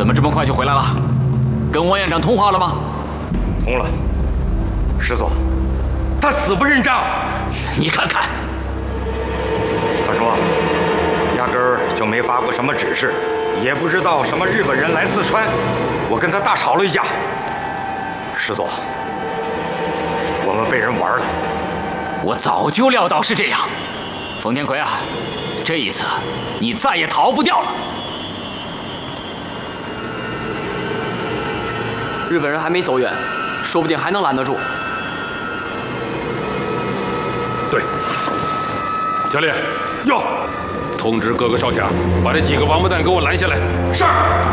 怎么这么快就回来了？跟王院长通话了吗？ 通了。师座，他死不认账。 你看看， 他说，压根儿就没发过什么指示，也不知道什么日本人来四川。我跟他大吵了一架。师座，我们被人玩了。 我早就料到是这样。冯天魁啊，这一次你再也逃不掉了。 日本人还没走远，说不定还能拦得住。 对，教练， 哟， 通知各个少侠，把这几个王八蛋给我拦下来。 是。